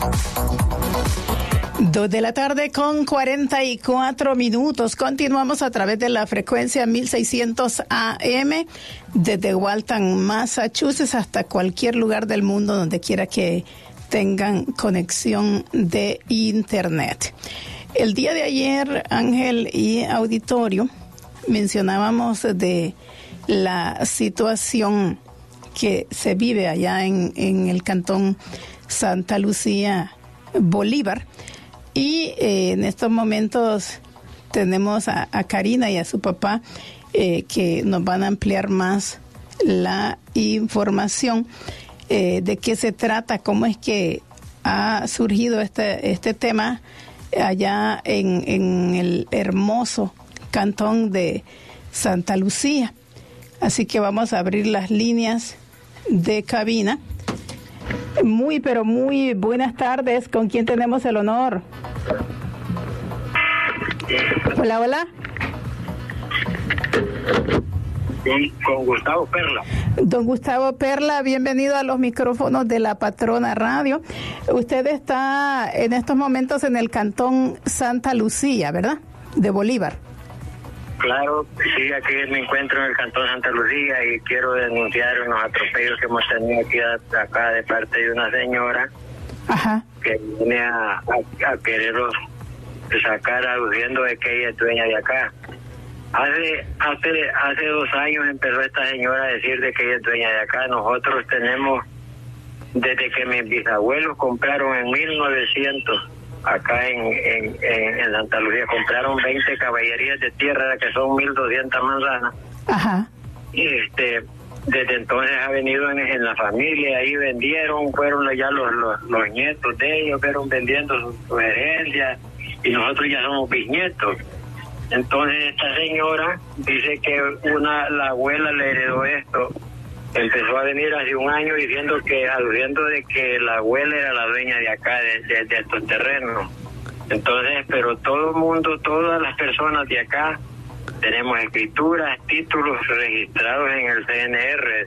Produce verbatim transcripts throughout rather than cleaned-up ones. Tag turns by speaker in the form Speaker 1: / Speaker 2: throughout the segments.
Speaker 1: Dos de la tarde con cuarenta y cuatro minutos. Continuamos a través de la frecuencia mil seiscientos A M desde Waltham, Massachusetts, hasta cualquier lugar del mundo donde quiera que tengan conexión de internet. El día de ayer, Ángel y auditorio, mencionábamos de la situación que se vive allá en, en el cantón Santa Lucía, Bolívar. Y eh, en estos momentos tenemos a, a Karina y a su papá eh, que nos van a ampliar más la información eh, de qué se trata, cómo es que ha surgido este, este tema allá en, en el hermoso cantón de Santa Lucía. Así que vamos a abrir las líneas de cabina. Muy, pero muy buenas tardes. ¿Con quién tenemos el honor? Hola, hola.
Speaker 2: Con, con Gustavo Perla.
Speaker 1: Don Gustavo Perla, bienvenido a los micrófonos de La Patrona Radio. Usted está en estos momentos en el cantón Santa Lucía, ¿verdad? De Bolívar.
Speaker 2: Claro, sí, aquí me encuentro en el cantón Santa Lucía y quiero denunciar unos atropellos que hemos tenido aquí a, acá de parte de una señora. Ajá. Que viene a, a, a quererlos sacar aludiendo de que ella es dueña de acá. Hace, hace, hace dos años empezó esta señora a decir de que ella es dueña de acá. Nosotros tenemos, desde que mis bisabuelos compraron en mil novecientos, acá en, en, en, en Santa Lucía, compraron veinte caballerías de tierra, que son mil doscientas manzanas. Ajá. Y este, desde entonces ha venido en, en la familia, ahí vendieron, fueron ya los, los, los nietos de ellos, fueron vendiendo sus su herencias, y nosotros ya somos bisnietos. Entonces esta señora dice que una la abuela le heredó esto. Empezó a venir hace un año diciendo que, aludiendo de que la abuela era la dueña de acá, de, de, de estos terrenos. Entonces, pero todo el mundo, todas las personas de acá, tenemos escrituras, títulos registrados en el C N R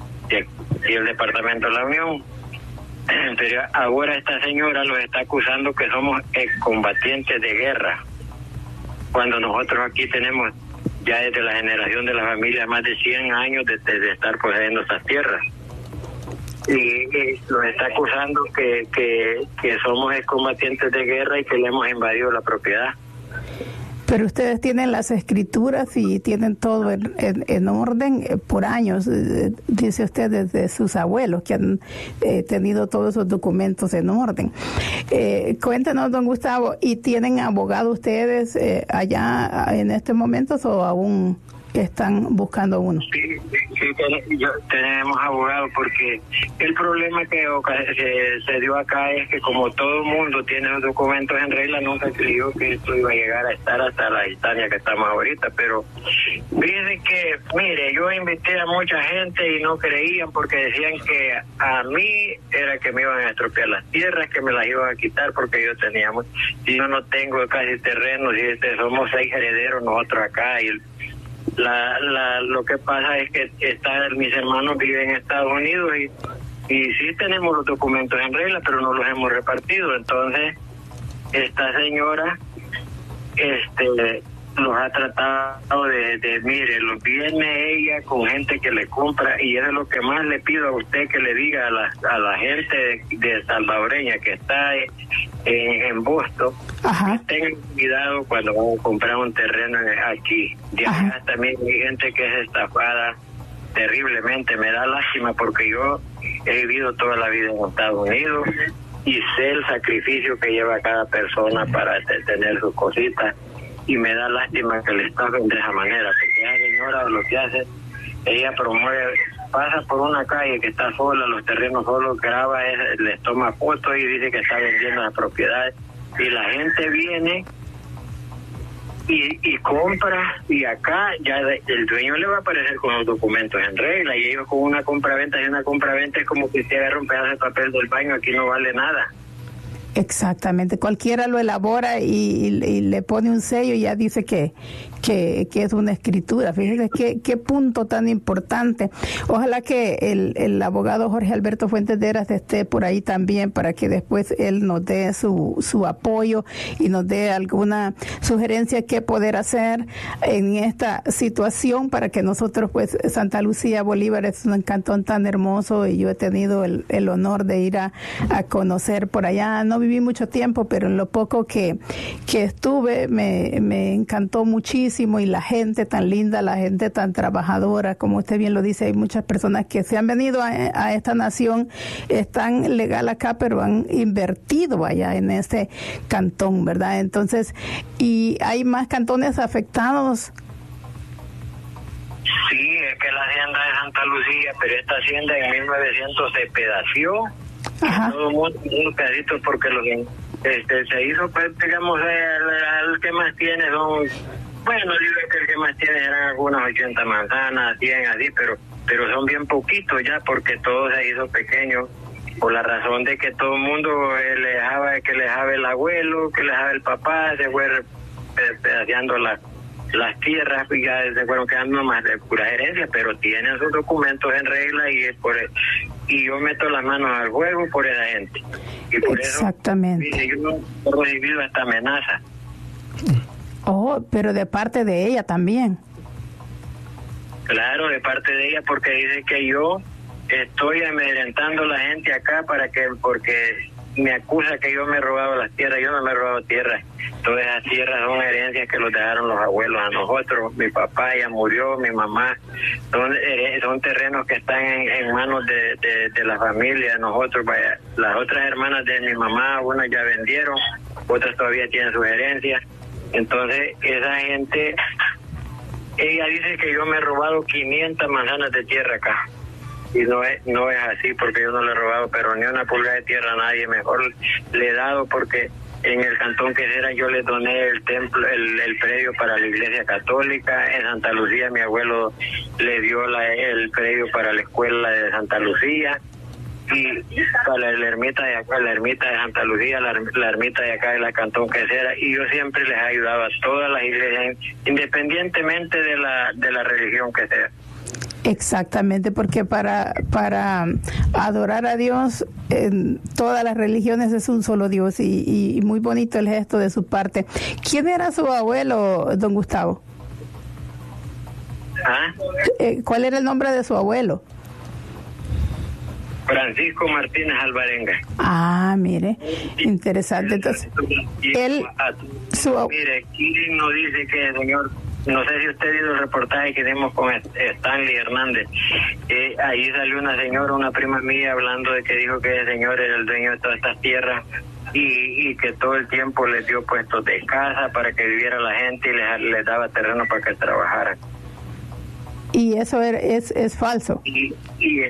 Speaker 2: y el Departamento de la Unión. Pero ahora esta señora los está acusando que somos excombatientes de guerra, cuando nosotros aquí tenemos ya desde la generación de la familia más de cien años de, de, de estar poseyendo estas tierras. Y, y nos está acusando que, que, que somos excombatientes de guerra y que le hemos invadido la propiedad.
Speaker 1: Pero ustedes tienen las escrituras y tienen todo en, en, en orden eh, por años, eh, dice usted, desde sus abuelos que han eh, tenido todos esos documentos en orden. Eh, cuéntanos, don Gustavo, ¿y tienen abogado ustedes eh, allá en este momento o aún están buscando uno?
Speaker 2: Sí, sí, sí, yo, tenemos abogado porque el problema que se, se dio acá es que como todo el mundo tiene los documentos en regla, nunca creyó que esto iba a llegar a estar hasta la instancia que estamos ahorita, pero dice que, mire, yo invité a mucha gente y no creían porque decían que a mí era que me iban a estropear las tierras, que me las iban a quitar porque yo tenía, si yo no tengo casi terrenos y este, somos seis herederos nosotros acá y el La, la, lo que pasa es que está, mis hermanos viven en Estados Unidos y, y sí tenemos los documentos en regla, pero no los hemos repartido. Entonces, esta señora este los ha tratado de, de mire, los viene ella con gente que le compra, y eso es lo que más le pido a usted que le diga a la, a la gente de, de salvadoreña que está en, en Boston. Ajá. Que tengan cuidado cuando van a comprar un terreno aquí. De acá también hay gente que es estafada terriblemente. Me da lástima porque yo he vivido toda la vida en Estados Unidos y sé el sacrificio que lleva cada persona para t- tener sus cositas, y me da lástima que le estafen de esa manera, porque la señora lo que hace, ella promueve, pasa por una calle que está sola, los terrenos solos, graba, es, les toma fotos y dice que está vendiendo las propiedades, y la gente viene y, y compra, y acá ya el dueño le va a aparecer con los documentos en regla, y ellos con una compraventa, y una compraventa es como que si agarra un pedazo de papel del baño, aquí no vale nada.
Speaker 1: Exactamente, cualquiera lo elabora y, y, y le pone un sello y ya dice que, que, que es una escritura. Fíjense qué, qué punto tan importante. Ojalá que el, el abogado Jorge Alberto Fuentes de Heras esté por ahí también para que después él nos dé su, su apoyo y nos dé alguna sugerencia que poder hacer en esta situación para que nosotros, pues, Santa Lucía Bolívar es un cantón tan hermoso y yo he tenido el, el honor de ir a, a conocer por allá. No viví mucho tiempo, pero en lo poco que, que estuve me, me encantó muchísimo, y la gente tan linda, la gente tan trabajadora, como usted bien lo dice, hay muchas personas que se han venido a, a esta nación, están legal acá, pero han invertido allá en este cantón, ¿verdad? Entonces, y hay más cantones afectados.
Speaker 2: Sí, es que la hacienda de Santa Lucía, pero esta hacienda en mil novecientos se pedació. Ajá. Todo el mundo un pedacito porque lo que este, se hizo, pues, digamos, el, el que más tiene son, bueno, digo que el que más tiene eran algunas ochenta manzanas, cien así, pero pero son bien poquitos ya porque todo se hizo pequeño por la razón de que todo el mundo eh, le dejaba, que le dejaba el abuelo, que le dejaba el papá, se fue pedaceando las las tierras y ya se fueron quedando más de pura herencia, pero tienen sus documentos en regla y es por y yo meto las manos al fuego por esa gente. Y por
Speaker 1: Exactamente.
Speaker 2: Eso yo no he recibido esta amenaza.
Speaker 1: Oh, pero de parte de ella también.
Speaker 2: Claro, de parte de ella, porque dice que yo estoy amedrentando a la gente acá para que, porque me acusa que yo me he robado las tierras. Yo no me he robado tierras. Todas esas tierras son herencias que los dejaron los abuelos a nosotros. Mi papá ya murió, mi mamá. Son, son terrenos que están en, en manos de, de, de la familia de nosotros. Vaya, las otras hermanas de mi mamá, unas ya vendieron, otras todavía tienen sus herencias. Entonces, esa gente, ella dice que yo me he robado quinientas manzanas de tierra acá. Y no es no es así, porque yo no le he robado, pero ni una pulgada de tierra a nadie. Mejor le he dado, porque en el cantón Quesera yo le doné el templo, el, el predio para la iglesia católica. En Santa Lucía mi abuelo le dio la, el predio para la escuela de Santa Lucía. Y para la ermita de acá, la ermita de Santa Lucía, la, la ermita de acá de la cantón Quesera. Y yo siempre les he ayudado a todas las iglesias, independientemente de la, de la religión que sea.
Speaker 1: Exactamente, porque para para adorar a Dios en todas las religiones es un solo Dios, y, y muy bonito el gesto de su parte. ¿Quién era su abuelo, don Gustavo?
Speaker 2: ¿Ah?
Speaker 1: Eh, ¿Cuál era el nombre de su abuelo?
Speaker 2: Francisco Martínez Alvarenga.
Speaker 1: Ah, mire, interesante. Entonces, él, su,
Speaker 2: mire, ¿quién nos dice que el señor? No sé si usted vio el reportaje que dimos con Stanley Hernández. Eh, ahí salió una señora, una prima mía, hablando de que dijo que el señor era el dueño de todas estas tierras y, y que todo el tiempo les dio puestos de casa para que viviera la gente y les, les daba terreno para que trabajaran.
Speaker 1: Y eso es, es falso.
Speaker 2: Y, y,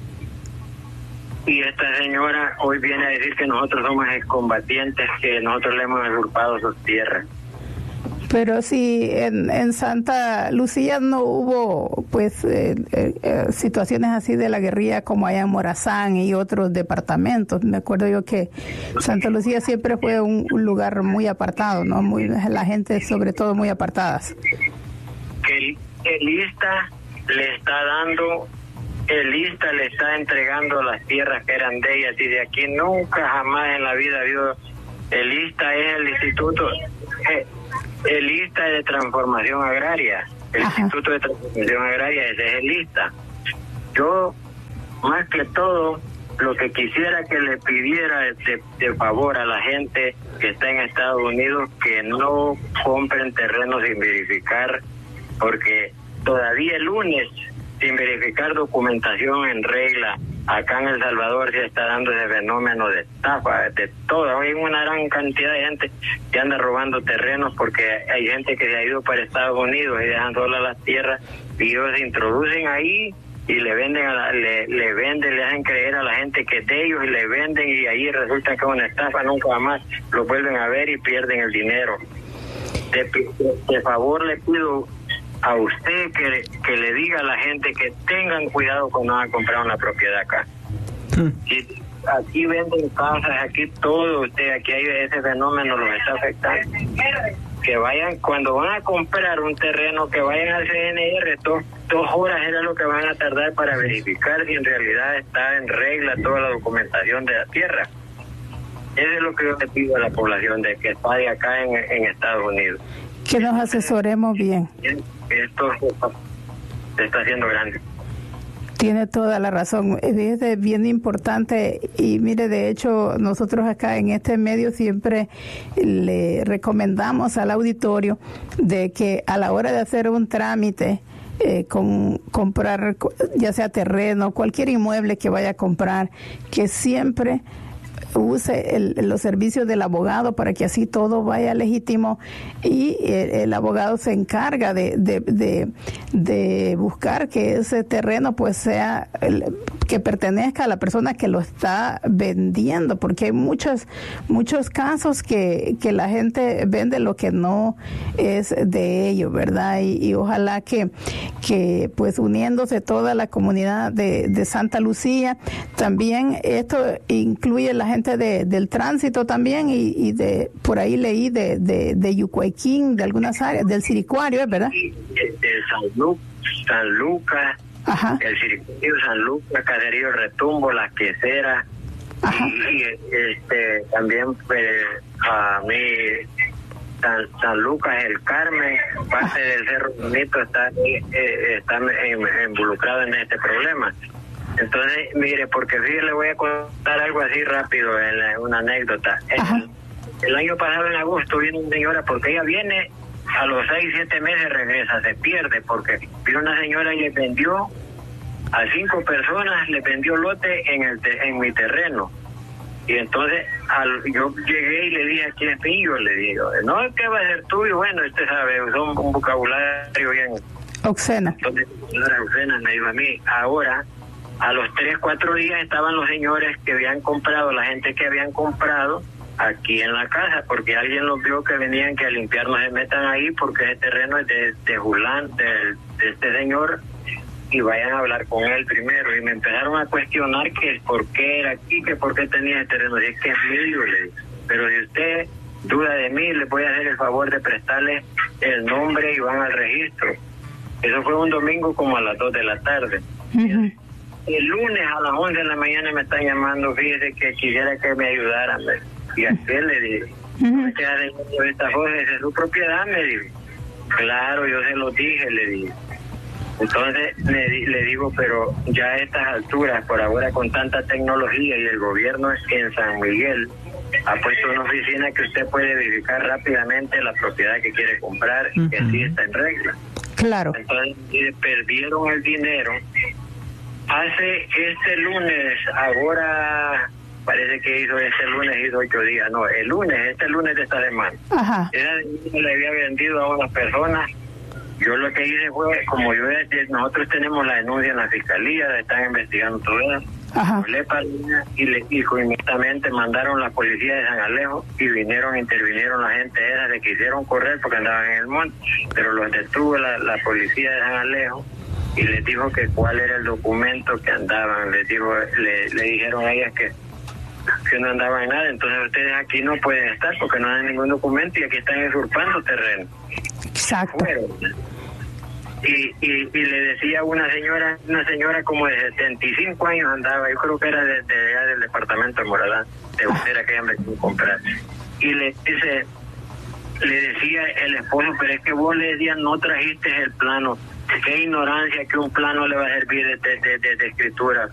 Speaker 2: y esta señora hoy viene a decir que nosotros somos excombatientes, que nosotros le hemos usurpado sus tierras.
Speaker 1: Pero si en, en Santa Lucía no hubo pues eh, eh, situaciones así de la guerrilla como allá en Morazán y otros departamentos. Me acuerdo yo que Santa Lucía siempre fue un, un lugar muy apartado, ¿no? Muy, la gente sobre todo muy apartadas.
Speaker 2: El, el ISTA le está dando, el ISTA le está entregando las tierras que eran de ellas, y de aquí nunca jamás en la vida ha habido. El ISTA es el instituto... Eh, El ISTA es de Transformación Agraria, el Ajá. Instituto de Transformación Agraria, ese es el ISTA. Yo, más que todo, lo que quisiera que le pidiera de, de favor a la gente que está en Estados Unidos, que no compren terrenos sin verificar, porque todavía el lunes, sin verificar documentación en regla, acá en El Salvador se está dando ese fenómeno de estafa, de todo. Hay una gran cantidad de gente que anda robando terrenos porque hay gente que se ha ido para Estados Unidos y dejan solas las tierras y ellos se introducen ahí y le venden, a la, le, le venden, le hacen creer a la gente que es de ellos y le venden, y ahí resulta que es una estafa, nunca más lo vuelven a ver y pierden el dinero. De, de, de favor le pido a usted que, que le diga a la gente que tengan cuidado cuando van a comprar una propiedad acá. Hmm. Si, aquí venden casas, aquí todo, usted, aquí hay ese fenómeno, los está afectando. Que vayan, cuando van a comprar un terreno, que vayan al C N R, dos, dos horas era lo que van a tardar para verificar si en realidad está en regla toda la documentación de la tierra. Eso es lo que yo le pido a la población de que está de acá en, en Estados Unidos.
Speaker 1: Que nos asesoremos bien.
Speaker 2: Esto se está haciendo grande.
Speaker 1: Tiene toda la razón, es bien importante y mire, de hecho nosotros acá en este medio siempre le recomendamos al auditorio de que a la hora de hacer un trámite, eh, con comprar ya sea terreno, cualquier inmueble que vaya a comprar, que siempre use el, los servicios del abogado para que así todo vaya legítimo y el, el abogado se encarga de, de, de, de buscar que ese terreno pues sea el, que pertenezca a la persona que lo está vendiendo, porque hay muchos muchos casos que, que la gente vende lo que no es de ellos, ¿verdad? Y, y ojalá que, que pues uniéndose toda la comunidad de, de Santa Lucía, también esto incluye la gente De, del tránsito también y, y de por ahí leí de, de, de Yucuayquín, de algunas áreas, del Siricuario, ¿es verdad?
Speaker 2: De San, Lu, San Lucas,
Speaker 1: Ajá.
Speaker 2: El Siricuario, San Lucas, Caserío Retumbo, Las Queseras, y, y este también pues, a mí San, San Lucas, El Carmen, parte Ajá. del Cerro Bonito está, eh, está involucrado en este problema. Entonces, mire, porque sí le voy a contar algo así rápido, en una anécdota. El, el año pasado, en agosto, vino una señora, porque ella viene a los seis, siete meses, regresa, se pierde, porque vino una señora y le vendió a cinco personas, le vendió lote en el en mi terreno. Y entonces, al, yo llegué y le dije, ¿quién es mío? Le digo, no, ¿qué va a ser tuyo? Bueno, usted sabe, son un vocabulario bien...
Speaker 1: Obscena.
Speaker 2: Entonces, señora Obscena me dijo a mí, ahora... A los tres, cuatro días estaban los señores que habían comprado, la gente que habían comprado aquí en la casa, porque alguien los vio que venían que a limpiar, no se metan ahí porque ese terreno es de, de Julán, de, de este señor, y vayan a hablar con él primero. Y me empezaron a cuestionar que por qué era aquí, que por qué tenía ese terreno. Y es que es mío, le digo. Pero si usted duda de mí, le voy a hacer el favor de prestarle el nombre y van al registro. Eso fue un domingo como a las dos de la tarde. Uh-huh. El lunes a las once de la mañana me están llamando, fíjese que quisiera que me ayudaran. Y a qué le dije, no me queda de esta cosa, es su propiedad, me dijo. Claro, yo se lo dije, le dije. Entonces le, le digo, pero ya a estas alturas, por ahora con tanta tecnología y el gobierno en San Miguel ha puesto una oficina que usted puede verificar rápidamente la propiedad que quiere comprar, uh-huh. que sí está en regla.
Speaker 1: Claro.
Speaker 2: Entonces perdieron el dinero. Hace este lunes, ahora parece que hizo este lunes, hizo ocho días, no, el lunes, este lunes de esta semana. Ajá. Esa le había vendido a unas personas. Yo lo que hice fue, como yo nosotros tenemos la denuncia en la fiscalía, están investigando todo eso. Ajá. Hablé para ella y le dijo, inmediatamente mandaron la policía de San Alejo y vinieron, intervinieron la gente esa, le quisieron correr porque andaban en el monte, pero los detuvo la, la policía de San Alejo. Y les dijo que cuál era el documento que andaban, les dijo, le, le dijeron a ellas que, que no andaban en nada, entonces ustedes aquí no pueden estar porque no dan ningún documento y aquí están usurpando terreno.
Speaker 1: Exacto.
Speaker 2: Y, y, y le decía a una señora, una señora como de setenta y cinco años andaba, yo creo que era de, de allá del departamento de Moradán, de Botera, que ella me quiso comprar. Y le dice, le decía el esposo, pero es que vos le decías, no trajiste el plano. Qué ignorancia que un plano le va a servir de, de, de, de, de escritura.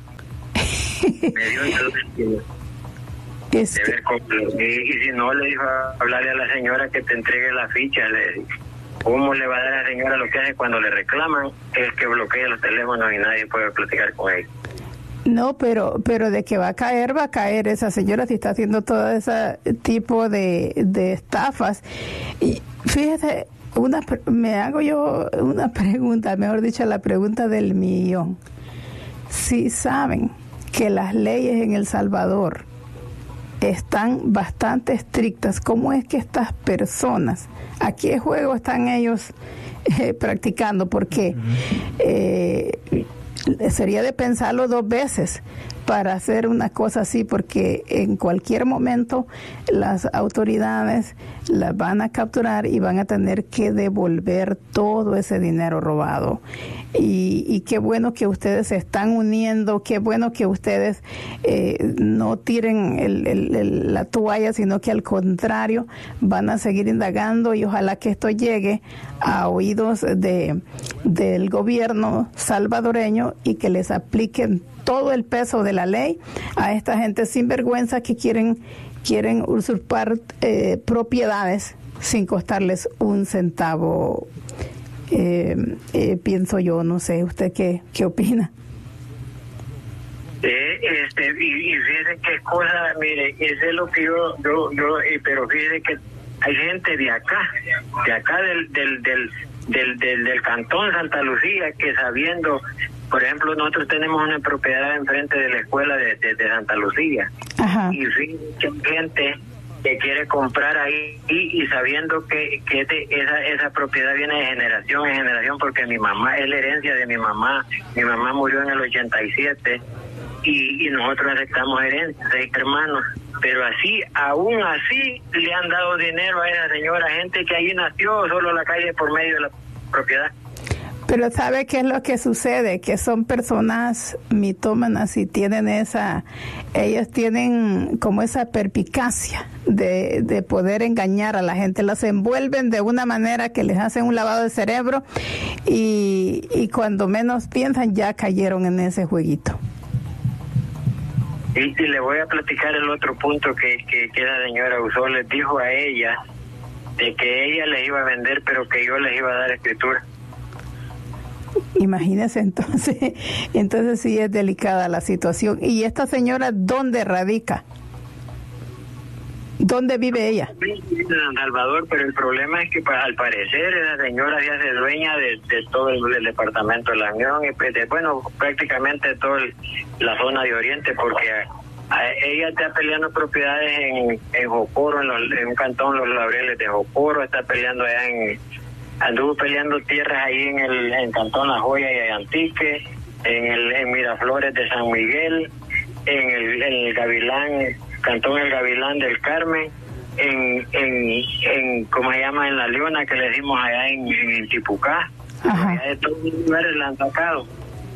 Speaker 2: Me dio el es de ver cómo, y, y si no, le dijo a hablarle a la señora que te entregue la ficha. Le, ¿Cómo le va a dar a la señora lo que hace cuando le reclaman? Es que bloquea los teléfonos y nadie puede platicar con ella.
Speaker 1: No, pero pero de que va a caer, va a caer esa señora si está haciendo todo ese tipo de, de estafas. Y fíjate, una me hago yo una pregunta, mejor dicho, la pregunta del millón. Si saben que las leyes en El Salvador están bastante estrictas, ¿cómo es que estas personas, a qué juego están ellos eh, practicando? Porque eh, sería de pensarlo dos veces. para hacer una cosa así, porque en cualquier momento las autoridades las van a capturar y van a tener que devolver todo ese dinero robado. Y, y qué bueno que ustedes se están uniendo, qué bueno que ustedes eh, no tiren el, el, el, la toalla, sino que al contrario van a seguir indagando, y ojalá que esto llegue a oídos de del gobierno salvadoreño y que les apliquen todo el peso de la ley a esta gente sinvergüenza que quieren quieren usurpar eh, propiedades sin costarles un centavo. Eh, eh, pienso yo, no sé, ¿usted qué, qué opina?
Speaker 2: Eh, este, y, y fíjese qué cosa, mire, eso es lo que yo, yo, yo eh, pero fíjese que hay gente de acá, de acá del, del, del, del, del, del cantón Santa Lucía, que sabiendo, por ejemplo, nosotros tenemos una propiedad enfrente de la escuela de, de, de Santa Lucía. Ajá. Y fíjese que hay gente que quiere comprar ahí y, y sabiendo que, que de, esa esa propiedad viene de generación en generación, porque mi mamá es la herencia de mi mamá. Mi mamá murió en el ochenta y siete y, y nosotros aceptamos herencia, seis hermanos. Pero así, aún así, le han dado dinero a esa señora, gente que ahí nació, solo la calle por medio de la propiedad.
Speaker 1: Pero ¿sabe qué es lo que sucede? Que son personas mitómanas y tienen esa, ellos tienen como esa perspicacia de, de poder engañar a la gente, las envuelven de una manera que les hacen un lavado de cerebro y, y cuando menos piensan ya cayeron en ese jueguito.
Speaker 2: Y, y le voy a platicar el otro punto que, que, que la señora usó, les dijo a ella de que ella les iba a vender, pero que yo les iba a dar escritura.
Speaker 1: Imagínese, entonces, entonces sí es delicada la situación. ¿Y esta señora dónde radica? ¿Dónde vive ella?
Speaker 2: En San Salvador, pero el problema es que para, al parecer esa señora ya se dueña de, de todo el, el departamento de la Unión y de, bueno, prácticamente toda la zona de Oriente, porque a, a, ella está peleando propiedades en, en Jocoro, en, los, en un cantón, Los Laureles de Jocoro, está peleando allá en... Anduvo peleando tierras ahí en el en Cantón La Joya y Antique, en el en Miraflores de San Miguel, en el, en el Gavilán, Cantón El Gavilán del Carmen, en, en, en ¿cómo se llama? En La Leona, que le decimos allá en, en Tipucá. Allá de todos los lugares la han sacado.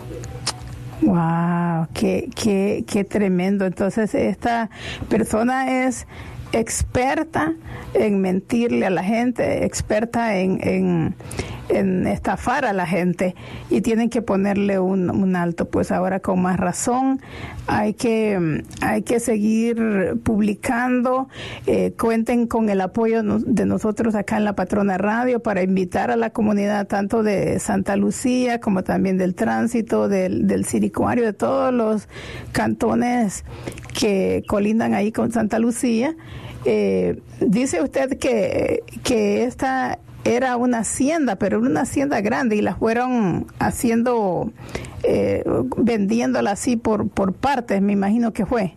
Speaker 1: Wow, qué, qué, qué tremendo. Entonces esta persona es experta en mentirle a la gente, experta en, en, en estafar a la gente, y tienen que ponerle un, un alto. Pues ahora con más razón hay que hay que seguir publicando. Eh, cuenten con el apoyo de nosotros acá en La Patrona Radio para invitar a la comunidad tanto de Santa Lucía como también del Tránsito, del, del Siricuario, de todos los cantones que colindan ahí con Santa Lucía. Eh, dice usted que, que esta era una hacienda, pero era una hacienda grande y la fueron haciendo, eh, vendiéndola así por, por partes, me imagino que fue.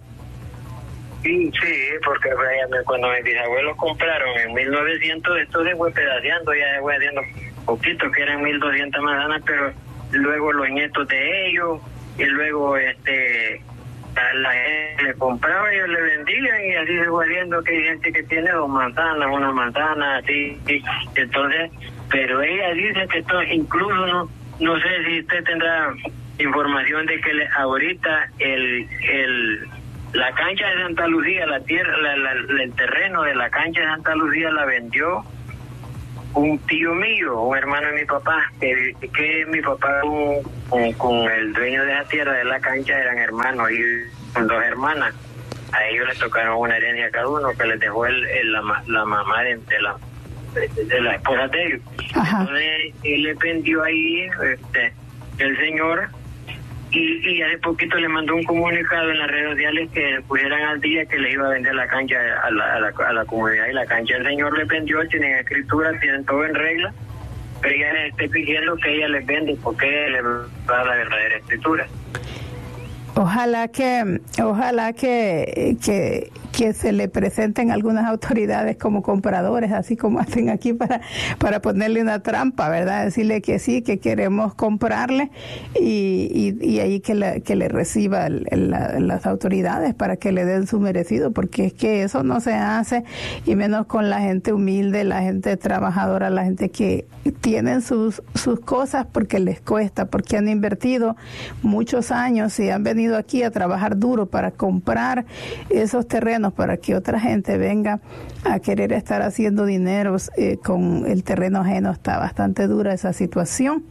Speaker 2: Sí, sí, porque cuando mis bisabuelos compraron en mil novecientos, esto se fue pedaceando, ya se fue haciendo poquito, que eran mil doscientas manzanas, pero luego los nietos de ellos, y luego este a la gente le compraba, ellos le vendían, y así se fue viendo que hay gente que tiene dos manzanas, una manzana, así, y entonces, pero ella dice que esto incluso, no no sé si usted tendrá información de que le, ahorita el el la cancha de Santa Lucía, la tierra, la, la, el terreno de la cancha de Santa Lucía la vendió un tío mío, un hermano de mi papá, que, que mi papá con, con el dueño de la tierra de la cancha eran hermanos y con dos hermanas. A ellos les tocaron una herencia a cada uno que les dejó el, el, la, la mamá de, de la de la esposa de ellos. Ajá. Entonces él le vendió ahí este, el señor. Y, y hace poquito le mandó un comunicado en las redes sociales que pusieran al día que le iba a vender la cancha a la, a la, a la comunidad, y la cancha el señor le vendió, tienen escritura, tienen todo en regla, pero ella les está pidiendo que ella les vende porque le da la verdadera escritura.
Speaker 1: Ojalá que, ojalá que, que, que se le presenten algunas autoridades como compradores, así como hacen aquí para, para ponerle una trampa, ¿verdad? Decirle que sí, que queremos comprarle y, y, y ahí que, la, que le reciba el, el, la, las autoridades para que le den su merecido, porque es que eso no se hace, y menos con la gente humilde, la gente trabajadora, la gente que tienen sus, sus cosas porque les cuesta, porque han invertido muchos años y han venido aquí a trabajar duro para comprar esos terrenos para que otra gente venga a querer estar haciendo dinero eh, con el terreno ajeno. Está bastante dura esa situación.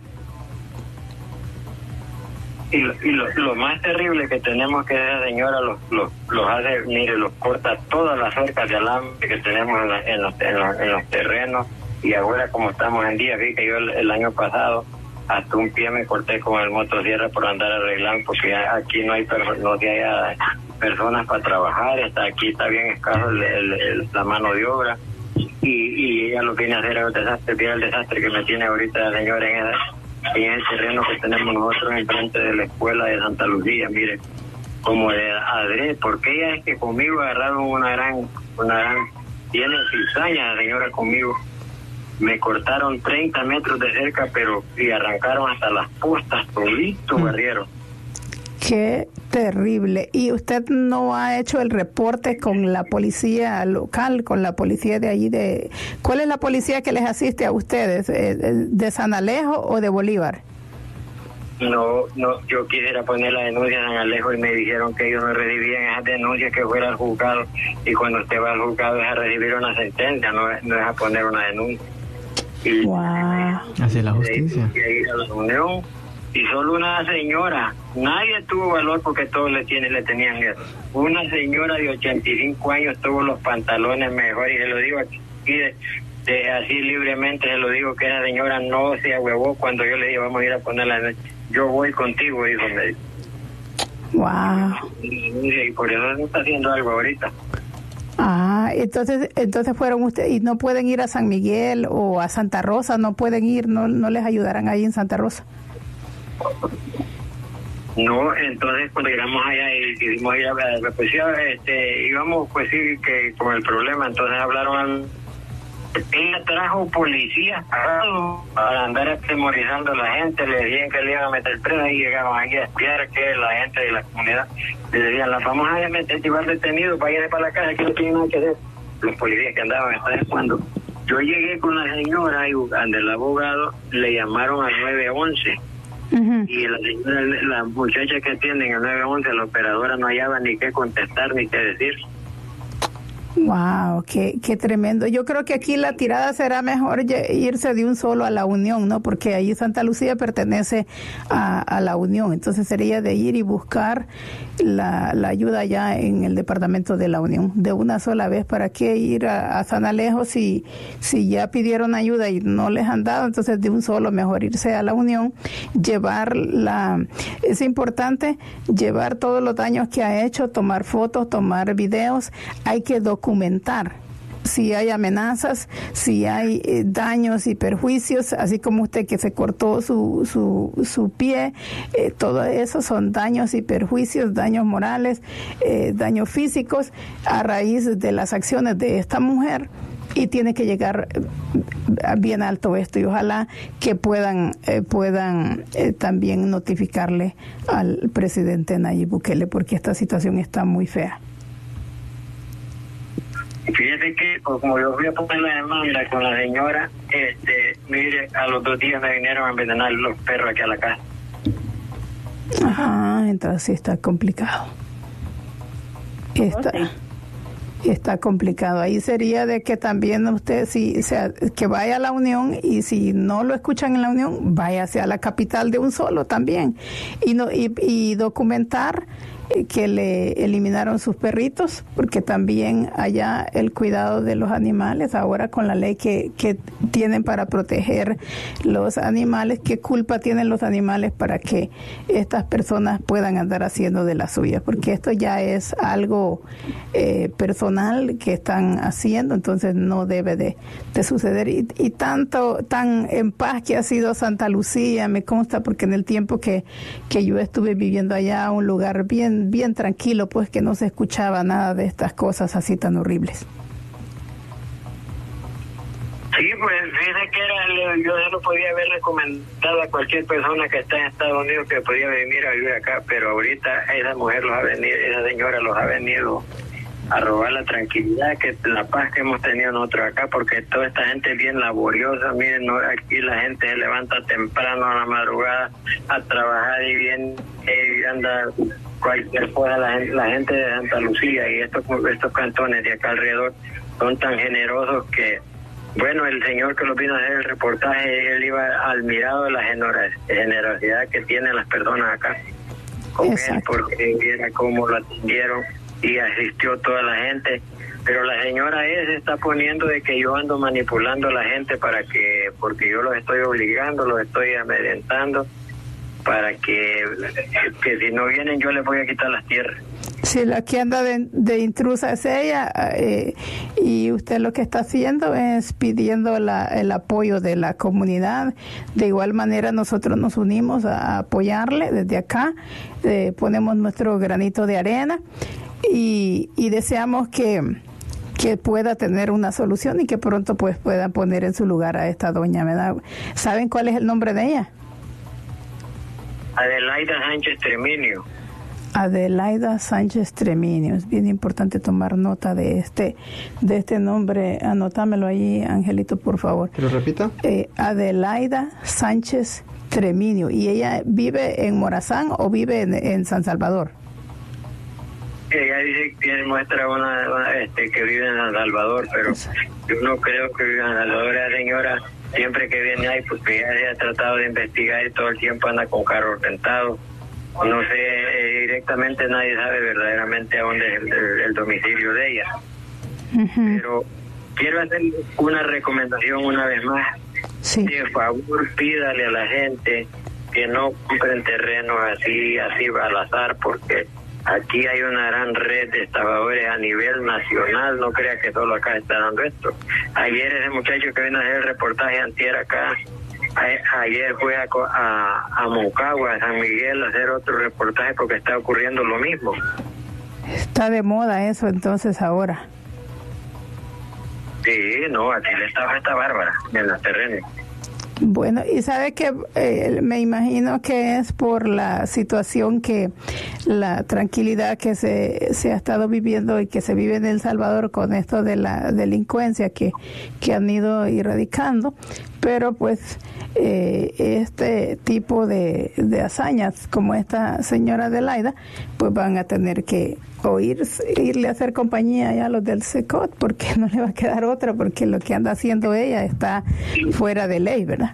Speaker 2: Y, lo, y lo, lo más terrible que tenemos que esa señora los, los, los hace, mire, los corta todas las cercas de alambre que tenemos en, la, en, los, en, los, en los terrenos, y ahora como estamos en día, vi que yo el, el año pasado hasta un pie me corté con el motosierra por andar arreglando, porque aquí no hay no hay personas para trabajar, está aquí está bien escaso el, el, el, la mano de obra, y, y ella lo que viene a hacer es el desastre, mira el desastre que me tiene ahorita la señora en, esa, en el terreno que tenemos nosotros enfrente de la escuela de Santa Lucía, mire, como de adrede, porque ella es que conmigo agarraron una gran, una gran, tiene cizaña la señora conmigo. Me cortaron treinta metros de cerca, pero y arrancaron hasta las postas, todito mm. barrieron.
Speaker 1: Qué terrible. ¿Y usted no ha hecho el reporte con la policía local, con la policía de allí? de ¿Cuál es la policía que les asiste a ustedes? ¿De San Alejo o de Bolívar?
Speaker 2: No, no, yo quisiera poner la denuncia en San Alejo y me dijeron que ellos no recibían esas denuncias, que fuera al juzgado, y cuando usted va al juzgado es a recibir una sentencia, no es, no es a poner una denuncia. Y
Speaker 1: wow.
Speaker 3: Hacia la justicia.
Speaker 2: Y ir a la reunión, y solo una señora, nadie tuvo valor porque todos le tienen, le tenían miedo. Una señora de ochenta y cinco años tuvo los pantalones mejores, y se lo digo aquí de, de, así libremente, se lo digo, que esa señora no se ahuevó cuando yo le dije vamos a ir a ponerla, yo voy contigo, hijo, me dijo.
Speaker 1: Wow.
Speaker 2: Y por eso no está haciendo algo ahorita.
Speaker 1: Ah, entonces, entonces fueron ustedes, y no pueden ir a San Miguel o a Santa Rosa, no pueden ir, no, no les ayudarán ahí en Santa Rosa.
Speaker 2: No, entonces cuando llegamos allá y quisimos ir a ver, pues sí, este, íbamos, pues sí, que con el problema, entonces hablaron al... Ella trajo policías para andar atemorizando a la gente, le decían que le iban a meter preso, y llegaron aquí a espiar que la gente de la comunidad le decían, la vamos a meter, llevar detenido, váyanse para la casa, que no tienen nada que hacer. Los policías que andaban, ¿sabes cuándo? Yo llegué con la señora y ante el abogado le llamaron al nueve once. Uh-huh. Y la, la, la muchacha que atienden al nueve once, la operadora no hallaba ni qué contestar ni qué decir.
Speaker 1: Wow, qué, qué tremendo. Yo creo que aquí la tirada será mejor irse de un solo a la Unión, ¿no? Porque ahí Santa Lucía pertenece a, a la Unión. Entonces sería de ir y buscar la, la ayuda ya en el departamento de la Unión de una sola vez. ¿Para qué ir a, a San Alejo si, si ya pidieron ayuda y no les han dado? Entonces de un solo mejor irse a la Unión, llevar la... Es importante llevar todos los daños que ha hecho, tomar fotos, tomar videos. Hay que documentar documentar si hay amenazas, si hay eh, daños y perjuicios, así como usted que se cortó su su, su pie, eh, todo eso son daños y perjuicios, daños morales, eh, daños físicos a raíz de las acciones de esta mujer, y tiene que llegar bien alto esto, y ojalá que puedan eh, puedan eh, también notificarle al presidente Nayib Bukele, porque esta situación está muy fea.
Speaker 2: Fíjate que como yo fui a poner la demanda con la señora, este, mire, a los dos días me vinieron a envenenar los perros aquí a la casa.
Speaker 1: Ajá, entonces sí está complicado. Está, está complicado. Ahí sería de que también usted, si, o sea, que vaya a la Unión, y si no lo escuchan en la Unión, váyase a la capital de un solo también. Y, no, y, y documentar que le eliminaron sus perritos, porque también allá el cuidado de los animales, ahora con la ley que, que tienen para proteger los animales, ¿qué culpa tienen los animales para que estas personas puedan andar haciendo de las suyas? Porque esto ya es algo eh, personal que están haciendo, entonces no debe de, de suceder. Y, y tanto, tan en paz que ha sido Santa Lucía, me consta, porque en el tiempo que, que yo estuve viviendo allá, un lugar bien bien, bien tranquilo, pues que no se escuchaba nada de estas cosas así tan horribles.
Speaker 2: Sí, pues dice que era, yo ya lo podía haber recomendado a cualquier persona que está en Estados Unidos que podía venir a vivir acá, pero ahorita esa mujer los ha venido, esa señora los ha venido a robar la tranquilidad, que la paz que hemos tenido nosotros acá, porque toda esta gente es bien laboriosa. Miren, ¿no? Aquí la gente se levanta temprano a la madrugada a trabajar y bien eh, anda cualquier cosa. La gente, la gente de Santa Lucía y estos, estos cantones de acá alrededor son tan generosos que, bueno, el señor que lo vino a hacer el reportaje, él iba admirado de la generosidad que tienen las personas acá con Exacto. él, porque viera cómo lo atendieron y asistió toda la gente. Pero la señora esa se está poniendo de que yo ando manipulando a la gente para que, porque yo los estoy obligando, los estoy amedrentando, para que, que si no vienen yo les voy a quitar las tierras.
Speaker 1: Sí, la que anda de, de intrusa es ella, eh, y usted lo que está haciendo es pidiendo la, el apoyo de la comunidad. De igual manera nosotros nos unimos a apoyarle desde acá, eh, ponemos nuestro granito de arena y, y deseamos que, que pueda tener una solución y que pronto pues puedan poner en su lugar a esta doña, ¿verdad? ¿Saben cuál es el nombre de ella?
Speaker 2: Adelaida Sánchez Treminio.
Speaker 1: Adelaida Sánchez Treminio. Es bien importante tomar nota de este de este nombre. Anótamelo ahí, Angelito, por favor.
Speaker 3: ¿Que lo repita?
Speaker 1: Eh, Adelaida Sánchez Treminio. ¿Y ella vive en Morazán o vive en, en San Salvador?
Speaker 2: Ella dice que muestra una, una este, que vive en San Salvador, pero yo no creo que vive en San Salvador. La señora siempre que viene ahí, porque ella se ha tratado de investigar y todo el tiempo anda con carros rentados. No sé, eh, directamente nadie sabe verdaderamente a dónde es el, el, el domicilio de ella. Uh-huh. Pero quiero hacer una recomendación una vez más.
Speaker 1: Sí.
Speaker 2: De favor, pídale a la gente que no compren terrenos así, así al azar, porque aquí hay una gran red de estafadores a nivel nacional. No crea que solo acá está dando esto. Ayer ese muchacho que vino a hacer el reportaje antier acá, a, ayer fue a, a, a Moncagua, a San Miguel, a hacer otro reportaje porque está ocurriendo lo mismo.
Speaker 1: Está de moda eso entonces ahora.
Speaker 2: Sí, no, aquí la estafa está bárbara en los terrenos.
Speaker 1: Bueno, y sabe que eh, me imagino que es por la situación que la tranquilidad que se, se ha estado viviendo y que se vive en El Salvador con esto de la delincuencia que, que han ido erradicando, pero pues eh, este tipo de, de hazañas como esta señora Adelaida, pues van a tener que o ir, irle a hacer compañía ya a los del S E C O T, porque no le va a quedar otra, porque lo que anda haciendo ella está fuera de ley, ¿verdad?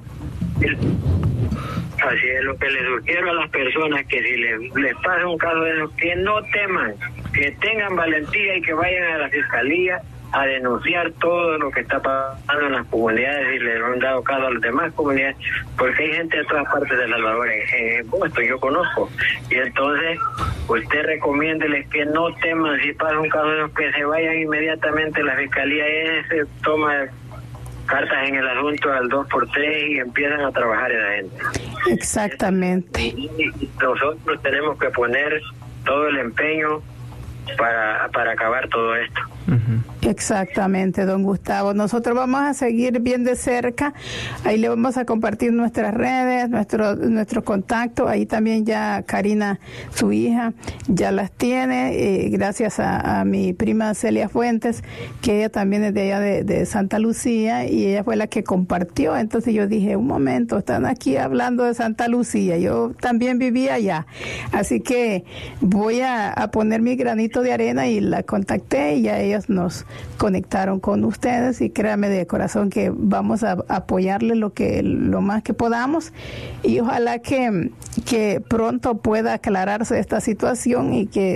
Speaker 2: Así es, lo que les sugiero a las personas, que si les, les pasa un caso de eso, que no teman, que tengan valentía y que vayan a la fiscalía a denunciar todo lo que está pasando en las comunidades y le han dado caso a las demás comunidades, porque hay gente de todas partes de El Salvador, en, en Boston yo conozco, y entonces usted recomiéndeles que no teman si pasa un caso de esos, que se vayan inmediatamente a la fiscalía, ese toma cartas en el asunto al dos por tres y empiezan a trabajar esa gente.
Speaker 1: Exactamente.
Speaker 2: Y nosotros tenemos que poner todo el empeño para, para acabar todo esto.
Speaker 1: Uh-huh. Exactamente, don Gustavo. Nosotros vamos a seguir bien de cerca. Ahí le vamos a compartir nuestras redes, nuestro nuestro contacto. Ahí también ya Karina, su hija, ya las tiene, eh, gracias a, a mi prima Celia Fuentes, que ella también es de allá de, de Santa Lucía, y ella fue la que compartió. Entonces yo dije, un momento, están aquí hablando de Santa Lucía, yo también vivía allá. Así que voy a, a poner mi granito de arena, y la contacté y ya ellos nos conectaron con ustedes, y créame de corazón que vamos a apoyarle lo que lo más que podamos, y ojalá que, que pronto pueda aclararse esta situación y que